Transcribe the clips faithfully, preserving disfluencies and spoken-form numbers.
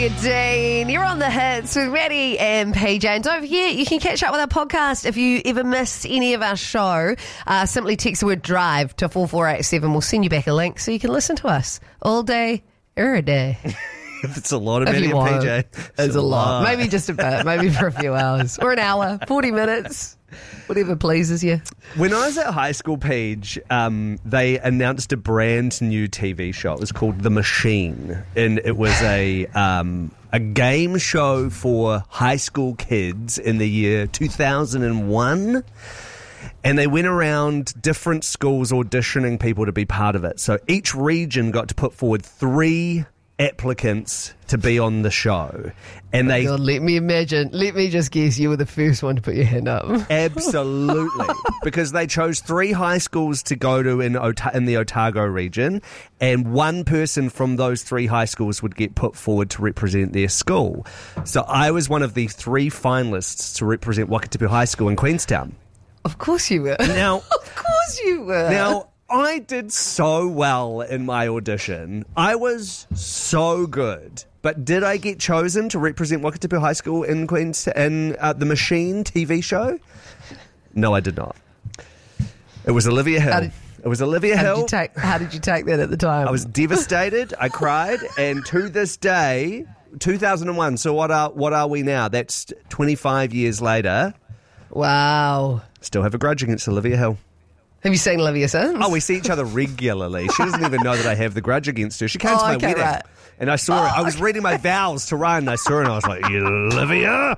Olivia Dean. You're on the hits with Maddie and P J. And don't forget, you can catch up with our podcast if you ever missed any of our show. Uh, simply text the word drive to four four eight seven. We'll send you back a link so you can listen to us all day, every day. It's a lot of If Maddie you and want. P J. It's, it's a lot. lot. Maybe just a bit. Maybe for a few hours. Or an hour. forty minutes. Whatever pleases you. When I was at high school, Paige, um, they announced a brand new T V show. It was called The Machine. And it was a um, a game show for high school kids in the year two thousand one. And they went around different schools auditioning people to be part of it. So each region got to put forward three applicants to be on the show, and they God, let me imagine let me just guess you were the first one to put your hand up. Absolutely, because they chose three high schools to go to in Ota- in the Otago region, and one person from those three high schools would get put forward to represent their school. So I was one of the three finalists to represent Wakatipu High School in Queenstown. Of course you were. Now, of course you were. Now, I did so well in my audition. I was so good. But did I get chosen to represent Wakatipu High School in Queens in uh, the Machine T V show? No, I did not. It was Olivia Hill. Did, it was Olivia how Hill. Did you take, how did you take that at the time? I was devastated. I cried. And to this day, two thousand one, so what are, what are we now? That's twenty-five years later. Wow. Still have a grudge against Olivia Hill. Have you seen Olivia since? Oh, we see each other regularly. She doesn't even know that I have the grudge against her. She came oh, to my okay, wedding, right. and I saw oh, her. I was okay. reading my vows to Ryan, and I saw her, and I was like, Olivia?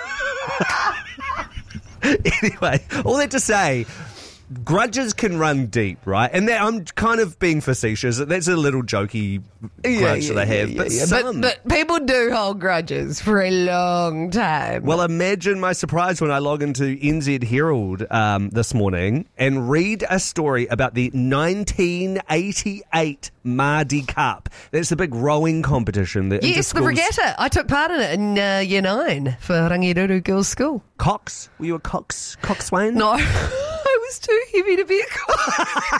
Anyway, all that to say, grudges can run deep, right? And that, I'm kind of being facetious. That's a little jokey yeah, grudge yeah, that I have. Yeah, but, yeah. some... but but people do hold grudges for a long time. Well, imagine my surprise when I log into N Z Herald um, this morning and read a story about the nineteen eighty-eight Mādi Cup. That's the big rowing competition. That yes, the regatta. I took part in it in uh, year nine for Rangiruru Girls' School. Cox? Were you a Cox, coxswain? No, I was too heavy to be a cox.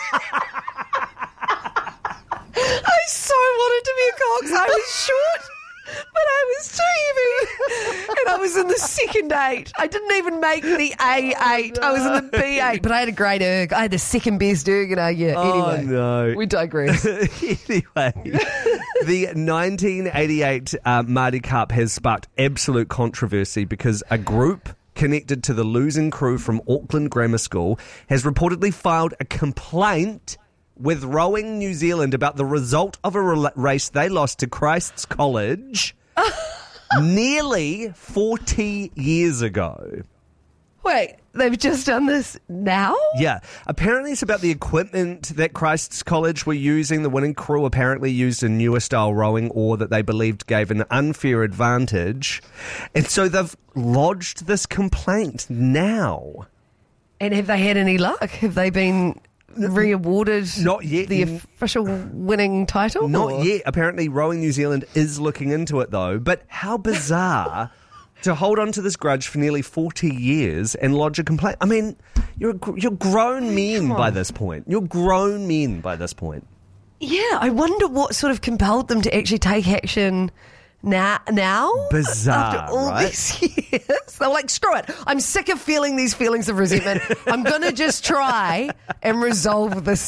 I so wanted to be a cox. I was short, but I was too heavy. And I was in the second eight. I didn't even make the A eight. I was in the B eight, but I had a great erg. I had the second best erg in our year. Oh, anyway, no. we digress. Anyway, the nineteen eighty-eight uh, Mādi Cup has sparked absolute controversy because a group connected to the losing crew from Auckland Grammar School has reportedly filed a complaint with Rowing New Zealand about the result of a re- race they lost to Christ's College nearly forty years ago. Wait, they've just done this now? Yeah. Apparently it's about the equipment that Christ's College were using. The winning crew apparently used a newer style rowing oar that they believed gave an unfair advantage. And so they've lodged this complaint now. And have they had any luck? Have they been re-awarded Not yet. the official winning title? Not or? yet. Apparently Rowing New Zealand is looking into it though. But how bizarre to hold on to this grudge for nearly forty years and lodge a complaint. I mean, you're you're grown men by this point. You're grown men by this point. Yeah, I wonder what sort of compelled them to actually take action now. Now, Bizarre, after all right? these years, they're like, "Screw it! I'm sick of feeling these feelings of resentment. I'm going to just try and resolve this